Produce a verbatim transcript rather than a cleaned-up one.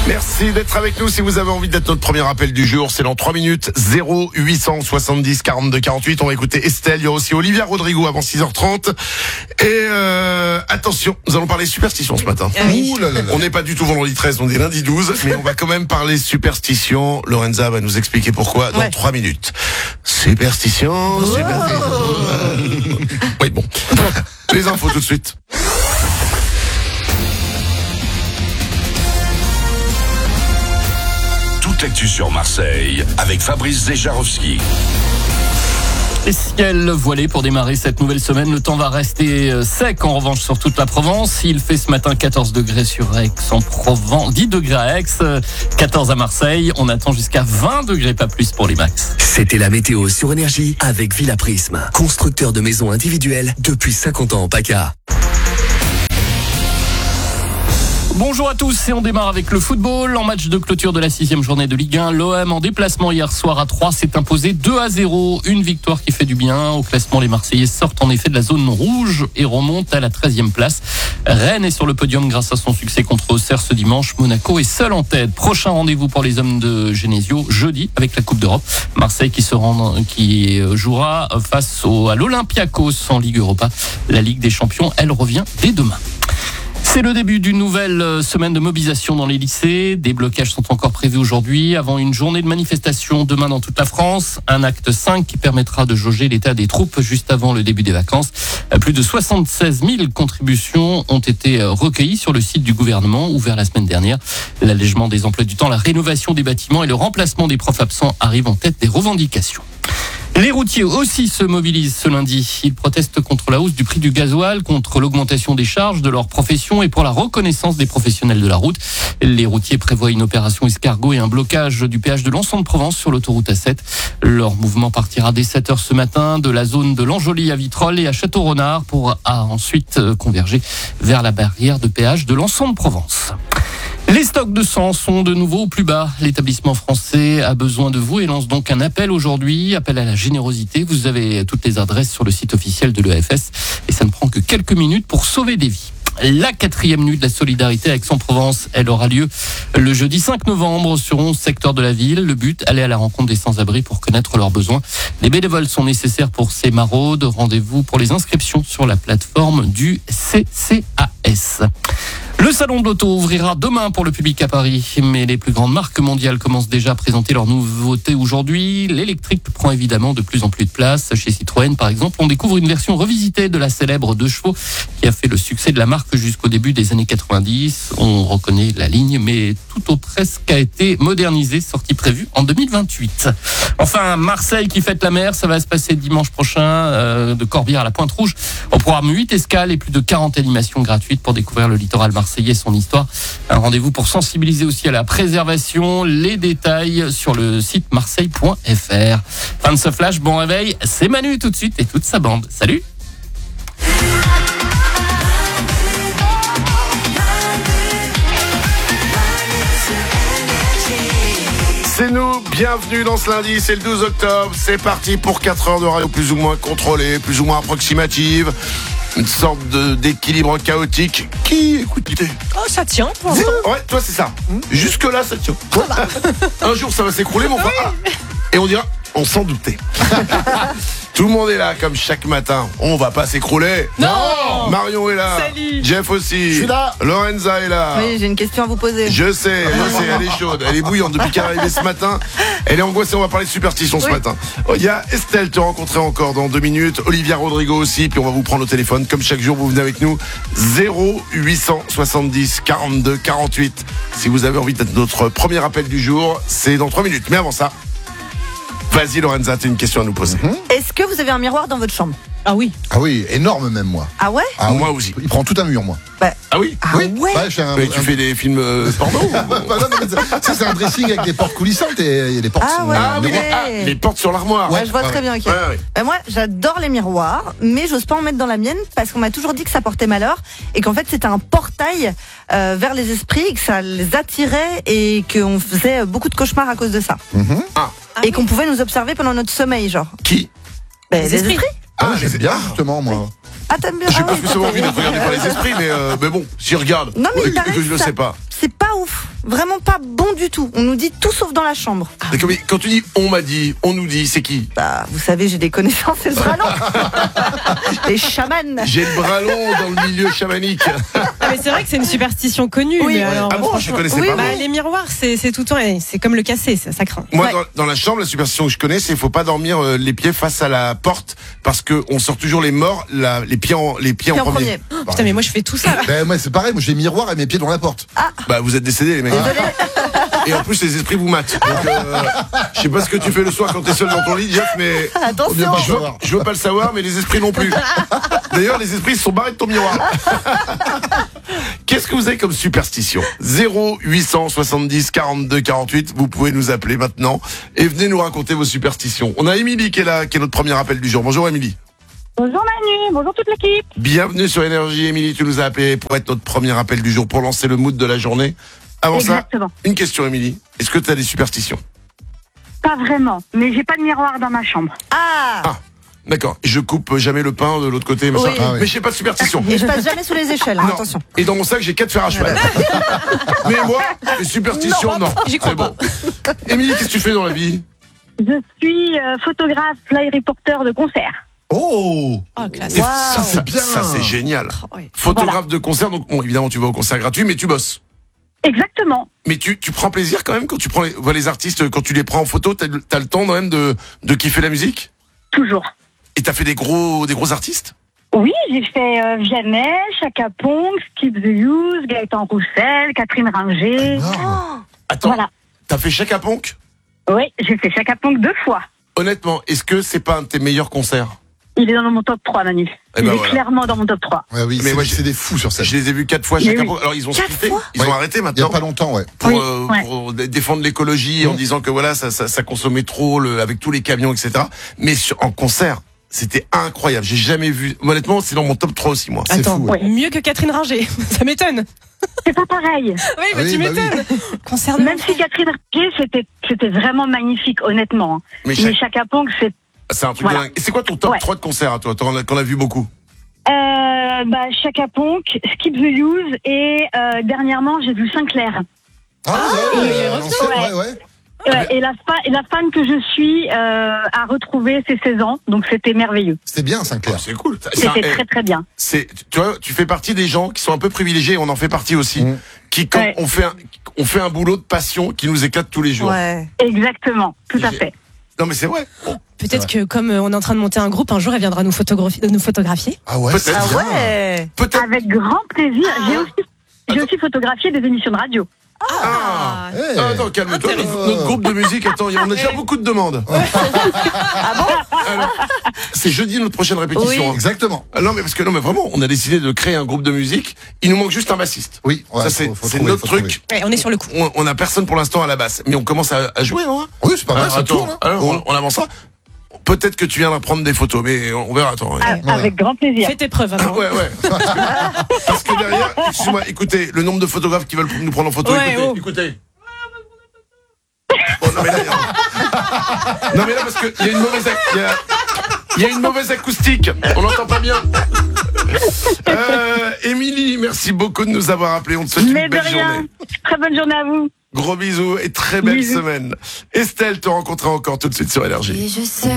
Merci d'être avec nous. Si vous avez envie d'être notre premier appel du jour, c'est dans trois minutes. zéro huit cent soixante-dix quarante-deux quarante-huit. On va écouter Estelle. Il y aura aussi Olivia Rodrigo avant six heures trente. Et euh, attention, nous allons parler superstition ce matin. Ah oui. Ouh là là là. On n'est pas du tout vendredi treize, on est lundi douze. Mais on va quand même parler superstition. Lorenza va nous expliquer pourquoi dans Ouais. trois minutes. Superstition, superstition. Oui, bon. Les infos tout de suite. Toute l'actu sur Marseille avec Fabrice Zéjarowski. Et ciel voilé pour démarrer cette nouvelle semaine. Le temps va rester sec en revanche sur toute la Provence. Il fait ce matin quatorze degrés sur Aix-en-Provence, dix degrés à Aix, quatorze à Marseille. On attend jusqu'à vingt degrés, pas plus pour les max. C'était la météo sur Énergie avec Villa Prisme, constructeur de maisons individuelles depuis cinquante ans en PACA. Bonjour à tous et on démarre avec le football. En match de clôture de la sixième journée de Ligue un, l'O M en déplacement hier soir à Troyes s'est imposé deux à zéro. Une victoire qui fait du bien. Au classement, les Marseillais sortent en effet de la zone rouge et remontent à la treizième place. Rennes est sur le podium grâce à son succès contre Auxerre ce dimanche. Monaco est seul en tête. Prochain rendez-vous pour les hommes de Genesio jeudi avec la Coupe d'Europe. Marseille qui se rend, qui jouera face au, à l'Olympiakos en Ligue Europa. La Ligue des Champions, elle revient dès demain. C'est le début d'une nouvelle semaine de mobilisation dans les lycées. Des blocages sont encore prévus aujourd'hui avant une journée de manifestation demain dans toute la France. Un acte cinq qui permettra de jauger l'état des troupes juste avant le début des vacances. Plus de soixante-seize mille contributions ont été recueillies sur le site du gouvernement ouvert la semaine dernière. L'allègement des emplois du temps, la rénovation des bâtiments et le remplacement des profs absents arrivent en tête des revendications. Les routiers aussi se mobilisent ce lundi. Ils protestent contre la hausse du prix du gasoil, contre l'augmentation des charges de leur profession et pour la reconnaissance des professionnels de la route. Les routiers prévoient une opération escargot et un blocage du péage de l'Anson-de-Provence sur l'autoroute A sept. Leur mouvement partira dès sept heures ce matin de la zone de l'Anjoli à Vitrolles et à Château-Renard pour ensuite converger vers la barrière de péage de l'Anson-de-Provence. Les stocks de sang sont de nouveau au plus bas. L'établissement français a besoin de vous et lance donc un appel aujourd'hui, appel à la générosité. Vous avez toutes les adresses sur le site officiel de l'E F S et ça ne prend que quelques minutes pour sauver des vies. La quatrième nuit de la solidarité à Aix-en-Provence, elle aura lieu le jeudi cinq novembre sur onze secteurs de la ville. Le but, aller à la rencontre des sans-abri pour connaître leurs besoins. Les bénévoles sont nécessaires pour ces maraudes. Rendez-vous pour les inscriptions sur la plateforme du C C A S. Le salon de l'auto ouvrira demain pour le public à Paris, mais les plus grandes marques mondiales commencent déjà à présenter leurs nouveautés aujourd'hui. L'électrique prend évidemment de plus en plus de place. Chez Citroën, par exemple, on découvre une version revisitée de la célèbre deux chevaux qui a fait le succès de la marque jusqu'au début des années quatre-vingt-dix. On reconnaît la ligne, mais tout au presque a été modernisé, sortie prévue en deux mille vingt-huit. Enfin, Marseille qui fête la mer, ça va se passer dimanche prochain, euh, de Corbière à la Pointe-Rouge. Au programme huit escales et plus de quarante animations gratuites pour découvrir le littoral marseillais et son histoire. Un rendez-vous pour sensibiliser aussi à la préservation. Les détails sur le site marseille point f r. Fin de ce flash, bon réveil, c'est Manu tout de suite et toute sa bande. Salut! C'est nous, bienvenue dans ce lundi, c'est le douze octobre, c'est parti pour quatre heures de radio plus ou moins contrôlée, plus ou moins approximative, une sorte de, d'équilibre chaotique qui, écoutez... Oh, ça tient pour C'est- l'instant. Ouais, toi c'est ça, jusque là ça tient. Un jour ça va s'écrouler, mais on va... Ah, et on dira, on s'en doutait. Tout le monde est là, comme chaque matin. On va pas s'écrouler. Non. Marion est là. Salut. Jeff aussi. Je suis là. Lorenza est là. Oui, j'ai une question à vous poser. Je sais, je sais, elle est chaude, elle est bouillante depuis qu'elle est arrivée ce matin. Elle est angoissée, on va parler de superstition ce Oui. matin. Oh, il y a Estelle, te rencontrer encore dans deux minutes. Olivia Rodrigo aussi, puis on va vous prendre au téléphone. Comme chaque jour, vous venez avec nous. zéro huit cent soixante-dix quarante-deux quarante-huit. Si vous avez envie d'être notre premier appel du jour, c'est dans trois minutes. Mais avant ça, vas-y Lorenza, t'as une question à nous poser. Est-ce que vous avez un miroir dans votre chambre? Ah oui. Ah oui, énorme même moi. Ah ouais? Ah Moi oui. aussi. Il prend tout un mur moi. Ah oui Ah oui. ouais? Ouais, je fais un, Mais tu un- fais des films euh, porno ou- Bah non, mais ça, ça, c'est un dressing avec des portes coulissantes et il y a des portes. Ah sont- ouais, Ah oui, ok. ah, les portes sur l'armoire. Ouais, je vois ouais, très bien, ok. Ouais, ouais. Bah, moi, j'adore les miroirs, mais j'ose pas en mettre dans la mienne parce qu'on m'a toujours dit que ça portait malheur et qu'en fait c'était un portail euh, vers les esprits, que ça les attirait et qu'on faisait beaucoup de cauchemars à cause de ça. Mhm. Ah, Et qu'on pouvait nous observer pendant notre sommeil, genre. qui Bah, Les les esprits. esprits. Ah, Ah, j'aime les- bien ah. justement moi. Ah, t'aimes bien? J'ai Ah pas ouais, spécialement envie d'être regardé par les esprits, mais, euh, mais bon, s'ils regardent Non, mais et il paraît que je le ça- sais pas. C'est pas ouf. vraiment pas bon du tout. On nous dit tout sauf dans la chambre. D'accord, mais quand tu dis on m'a dit, on nous dit, c'est qui? Bah, vous savez, j'ai des connaissances, c'est le bras long. Les chamans. J'ai le bras long dans le milieu chamanique. Ah, mais c'est vrai que c'est une superstition connue. Oui, mais ouais. alors, Ah bon, je franchement- connaissais oui, pas. bah, moi. les miroirs, c'est c'est tout le temps, et c'est comme le casser, ça, ça craint. Moi, Ouais. dans, dans la chambre, la superstition que je connais, c'est qu'il faut pas dormir euh, les pieds face à la porte parce que on sort toujours les morts, la, les pieds en, les pieds Puis en premier. Oh, putain, mais moi je fais tout ça. Là. Ben, moi, c'est pareil, moi j'ai miroir et mes pieds dans la porte. Bah, vous êtes décédés, les mecs. Et en plus, les esprits vous matent. Donc, euh, je sais pas ce que tu fais le soir quand t'es seul dans ton lit, Jeff, mais Attention. je veux, je veux pas le savoir, mais les esprits non plus. D'ailleurs, les esprits se sont barrés de ton miroir. Qu'est-ce que vous avez comme superstition? zéro huit cent soixante-dix quarante-deux quarante-huit, vous pouvez nous appeler maintenant et venez nous raconter vos superstitions. On a Émilie qui est là, qui est notre premier appel du jour. Bonjour Émilie. Bonjour Manu, bonjour toute l'équipe. Bienvenue sur Énergie. Émilie, tu nous as appelé pour être notre premier appel du jour, pour lancer le mood de la journée. Avant Exactement. ça, une question Émilie. Est-ce que tu as des superstitions? Pas vraiment, mais j'ai pas de miroir dans ma chambre. Ah, Ah, d'accord. Je coupe jamais le pain de l'autre côté, machin. Oui. Ah ouais. Mais j'ai pas de superstition. et je passe jamais sous les échelles, hein, Non. attention. Et dans mon sac, j'ai quatre fers à cheval. Mais moi, les superstitions, non. J'y crois C'est bon. Émilie, qu'est-ce que tu fais dans la vie? Je suis euh, photographe, fly reporter de concert. Oh, Oh, classe. Et Waouh. ça, c'est bien. Ça, c'est génial. Oh, ouais. Photographe de concert, donc bon, évidemment, tu vas au concert gratuit, mais tu bosses. Exactement, Mais tu, tu prends plaisir quand même quand tu prends les, vois les artistes, quand tu les prends en photo, t'as, le- t'as le temps quand même de, de kiffer la musique? toujours. Et t'as fait des gros, des gros artistes? Oui, j'ai fait euh, Vianney, Chaka Ponk, Skip the Use, Gaëtan Roussel, Catherine Ringer. énorme. Attends, Voilà. t'as fait Chaka Ponk? Oui, j'ai fait Chaka Ponk deux fois. Honnêtement, est-ce que c'est pas un de tes meilleurs concerts? Il est dans mon top trois, Manu. Eh Il ben est voilà. clairement dans mon top trois. Ouais, oui, Mais c'est moi, des- j'ai- c'est des fous sur scène. Je les ai vus quatre fois Mais Chaka oui. Ponk. Alors ils ont Quatre spliffé, fois ils Ouais. ont arrêté Il y a maintenant. pas longtemps, ouais. Pour, Oui, euh, ouais. pour dé- défendre l'écologie en Mmh. disant que voilà ça, ça, ça consommait trop le, avec tous les camions et cetera. Mais sur, en concert c'était incroyable, j'ai jamais vu, honnêtement c'est dans mon top trois aussi moi. C'est Attends, fou, ouais. mieux que Catherine Ringer. Ça m'étonne. C'est pas pareil. Oui, mais Oui, tu bah m'étonnes. Concert de Même si Catherine Ringer, c'était, c'était vraiment magnifique, honnêtement. Mais Mais Chaka- Chaka Ponk, c'est c'est un truc voilà. de dingue. Et c'est quoi ton top Ouais. trois de concert à toi? T'en as, t'en as vu beaucoup. Euh, bah, Chaka Ponk, Skip the Use et euh, dernièrement j'ai vu Sinclair. Ah, ouais, et- ouais, et- l'ancienne, ouais. ouais, ouais. Euh, et, la fa- et la fan que je suis euh, a retrouvé ses seize ans, donc c'était merveilleux. C'était bien, Sinclair. C'est cool. C'est un- C'était eh, très très bien. c'est, tu vois, tu fais partie des gens qui sont un peu privilégiés, on en fait partie aussi, Mmh. qui quand Ouais. on fait un, on fait un boulot de passion qui nous éclate tous les jours. Ouais. Exactement, tout à J'ai- fait. Non mais c'est vrai. Peut-être que comme euh, on est en train de monter un groupe, un jour elle viendra nous photographier. Nous photographier. Ah ouais, Peut-être. c'est Ah bien. ouais. Peut-être. Avec grand plaisir. J'ai aussi, j'ai aussi photographié des émissions de radio. Ah. Eh. Ah, attends, calme-toi. Intéressant. Notre, notre groupe de musique, attends, on a déjà beaucoup de demandes. Ah bon? Alors, c'est jeudi notre prochaine répétition. Oui. hein. Exactement. Ah non mais parce que non mais vraiment, on a décidé de créer un groupe de musique. Il nous manque juste un bassiste. Oui, ouais, Ça c'est faut- faut c'est trouver, notre faut truc. Ouais, on est sur le coup. On, on a personne pour l'instant à la basse, mais on commence à, à jouer, non? Oui, c'est pas mal, Alors, ça attends, tourne. hein. alors, on, on avancera. Peut-être que tu viendras prendre des photos, mais on verra. Attends. Ouais. Ah, Ouais. Avec grand plaisir. Fais tes preuves Ah, avant. ouais, ouais. Parce que derrière, excuse-moi, écoutez, le nombre de photographes qui veulent nous prendre en photo, Ouais, écoutez, oh. écoutez. Oh, non mais là, il y a- non mais là parce que il y a une mauvaise, ac- il y a, il y a une mauvaise acoustique. On n'entend pas bien. Euh, Émilie, merci beaucoup de nous avoir appelés. On te souhaite Mais une de belle rien. journée. Très bonne journée à vous. Gros bisous et très belle Bisous. semaine. Estelle te rencontrera encore tout de suite sur Énergie. Et je sais